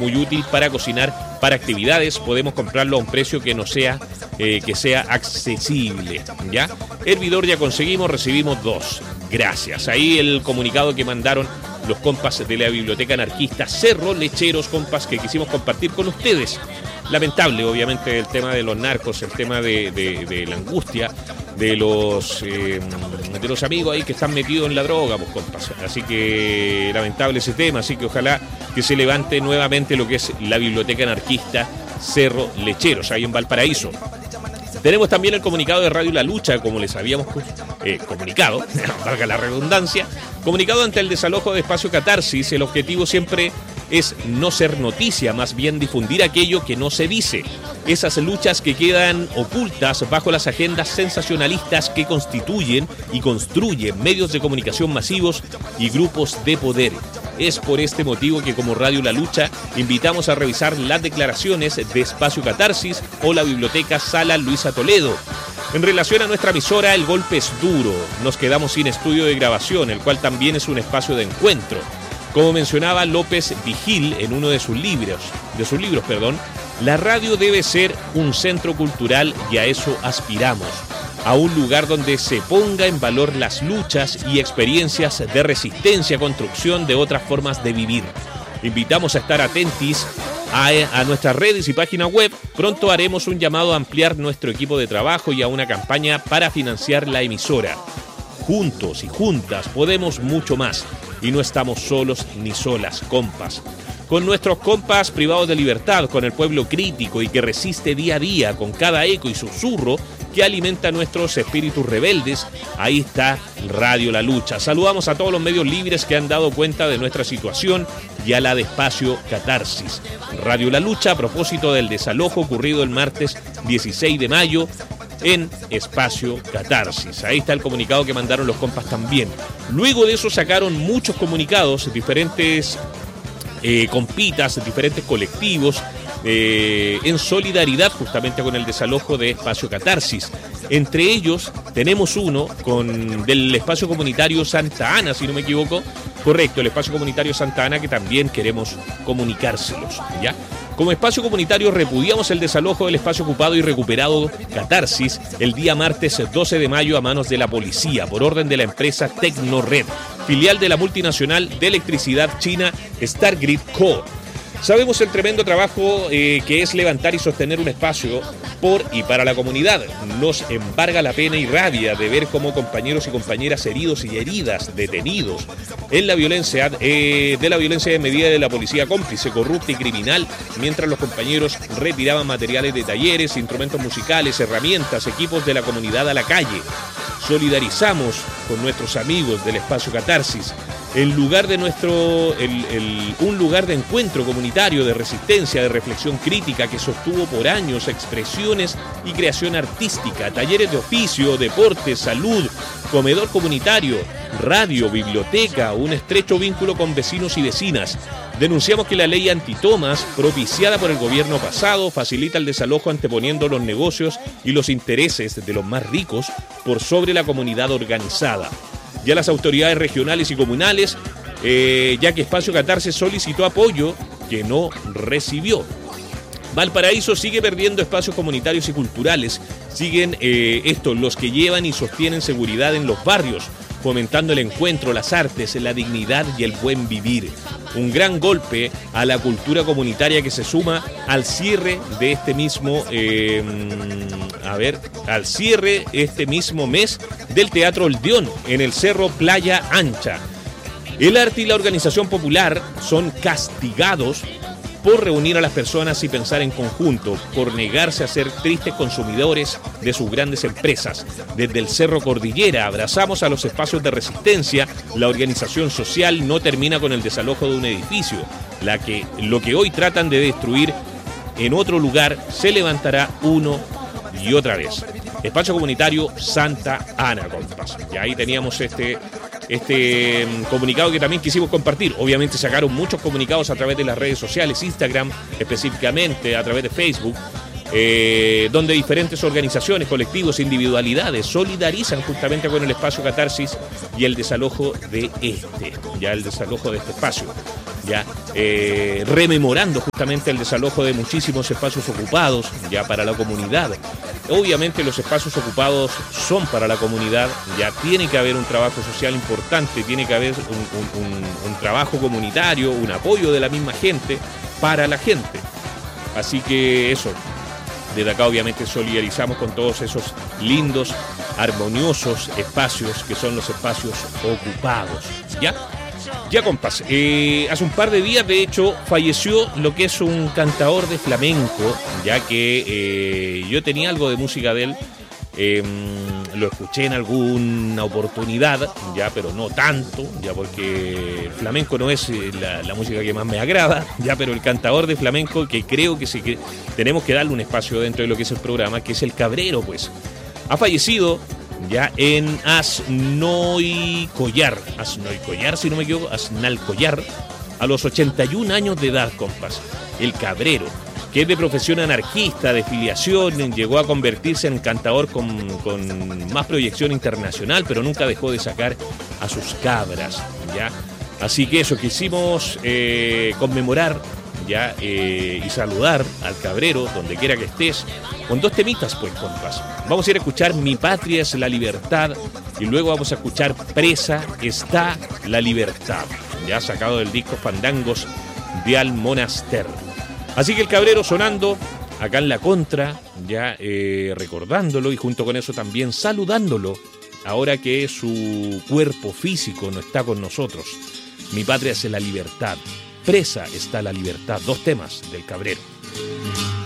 muy útil para cocinar para actividades. Podemos comprarlo a un precio que no sea que sea accesible, ¿ya? Hervidor ya conseguimos, recibimos 2. Gracias. Ahí el comunicado que mandaron los compas de la Biblioteca Anarquista Cerro Lecheros, compas, que quisimos compartir con ustedes. Lamentable, obviamente, el tema de los narcos, el tema de la angustia de los amigos ahí que están metidos en la droga, pues, compas. Así que lamentable ese tema, así que ojalá que se levante nuevamente lo que es la Biblioteca Anarquista Cerro Lecheros, ahí en Valparaíso. Tenemos también el comunicado de Radio La Lucha, como les habíamos comunicado, valga la redundancia, comunicado ante el desalojo de Espacio Catarsis. El objetivo siempre es no ser noticia, más bien difundir aquello que no se dice. Esas luchas que quedan ocultas bajo las agendas sensacionalistas que constituyen y construyen medios de comunicación masivos y grupos de poder. Es por este motivo que como Radio La Lucha invitamos a revisar las declaraciones de Espacio Catarsis o la Biblioteca Sala Luisa Toledo. En relación a nuestra emisora, el golpe es duro. Nos quedamos sin estudio de grabación, el cual también es un espacio de encuentro. Como mencionaba López Vigil en uno de sus libros, la radio debe ser un centro cultural y a eso aspiramos. A un lugar donde se ponga en valor las luchas y experiencias de resistencia, construcción de otras formas de vivir. Invitamos a estar atentos a nuestras redes y página web. Pronto haremos un llamado a ampliar nuestro equipo de trabajo y a una campaña para financiar la emisora. Juntos y juntas podemos mucho más y no estamos solos ni solas, compas. Con nuestros compas privados de libertad, con el pueblo crítico y que resiste día a día, con cada eco y susurro que alimenta nuestros espíritus rebeldes, ahí está Radio La Lucha. Saludamos a todos los medios libres que han dado cuenta de nuestra situación y a la de Espacio Catarsis. Radio La Lucha a propósito del desalojo ocurrido el martes 16 de mayo en Espacio Catarsis. Ahí está el comunicado que mandaron los compas también. Luego de eso sacaron muchos comunicados, diferentes compitas, diferentes colectivos, en solidaridad justamente con el desalojo de Espacio Catarsis. Entre ellos tenemos uno del Espacio Comunitario Santa Ana, si no me equivoco. Correcto, el Espacio Comunitario Santa Ana, que también queremos comunicárselos, ¿ya? Como espacio comunitario repudiamos el desalojo del espacio ocupado y recuperado Catarsis el día martes 12 de mayo a manos de la policía por orden de la empresa Tecnored, filial de la multinacional de electricidad china Stargrid Co. Sabemos el tremendo trabajo que es levantar y sostener un espacio por y para la comunidad. Nos embarga la pena y rabia de ver cómo compañeros y compañeras heridos y heridas, detenidos en la violencia de la violencia de medida de la policía cómplice, corrupta y criminal, mientras los compañeros retiraban materiales de talleres, instrumentos musicales, herramientas, equipos de la comunidad a la calle. Solidarizamos con nuestros amigos del Espacio Catarsis, un lugar de encuentro comunitario, de resistencia, de reflexión crítica que sostuvo por años expresiones y creación artística, talleres de oficio, deporte, salud, comedor comunitario, radio, biblioteca, un estrecho vínculo con vecinos y vecinas. Denunciamos que la ley antitomas, propiciada por el gobierno pasado, facilita el desalojo anteponiendo los negocios y los intereses de los más ricos por sobre la comunidad organizada. Ya las autoridades regionales y comunales, ya que Espacio Catarsis solicitó apoyo que no recibió. Valparaíso sigue perdiendo espacios comunitarios y culturales. Siguen los que llevan y sostienen seguridad en los barrios, fomentando el encuentro, las artes, la dignidad y el buen vivir. Un gran golpe a la cultura comunitaria que se suma al cierre de este mismo mes del Teatro Oldeón en el Cerro Playa Ancha. El arte y la organización popular son castigados por reunir a las personas y pensar en conjunto, por negarse a ser tristes consumidores de sus grandes empresas. Desde el Cerro Cordillera abrazamos a los espacios de resistencia. La organización social no termina con el desalojo de un edificio. Lo que hoy tratan de destruir en otro lugar se levantará uno y otra vez. Espacio Comunitario Santa Ana, compas. Y ahí teníamos este comunicado que también quisimos compartir. Obviamente sacaron muchos comunicados a través de las redes sociales, Instagram específicamente, a través de Facebook, donde diferentes organizaciones, colectivos, individualidades solidarizan justamente con el Espacio Catarsis y el desalojo de este espacio. ya rememorando justamente el desalojo de muchísimos espacios ocupados ya para la comunidad. Obviamente los espacios ocupados son para la comunidad, ya tiene que haber un trabajo social importante, tiene que haber un trabajo comunitario, un apoyo de la misma gente para la gente. Así que eso, desde acá obviamente solidarizamos con todos esos lindos, armoniosos espacios que son los espacios ocupados, ¿ya? Ya, compas, hace un par de días, de hecho, falleció lo que es un cantador de flamenco, ya que yo tenía algo de música de él, lo escuché en alguna oportunidad, ya, pero no tanto, ya, porque el flamenco no es la música que más me agrada, ya, pero el cantador de flamenco, que creo que tenemos que darle un espacio dentro de lo que es el programa, que es el Cabrero, pues, ha fallecido ya en Asnoicollar, si no me equivoco, Asnalcollar, a los 81 años de edad, compas. El Cabrero, que es de profesión anarquista, de filiación, llegó a convertirse en cantador con más proyección internacional, pero nunca dejó de sacar a sus cabras, ¿ya? Así que eso, quisimos conmemorar, ¿ya? Y saludar al Cabrero, donde quiera que estés, con dos temitas, pues, compas. Vamos a ir a escuchar Mi Patria es la Libertad y luego vamos a escuchar Presa está la Libertad, ya sacado del disco Fandangos de Almonaster. Así que el Cabrero sonando acá en la contra, ya recordándolo y junto con eso también saludándolo, ahora que su cuerpo físico no está con nosotros. Mi Patria es la Libertad, Presa está la Libertad, dos temas del Cabrero.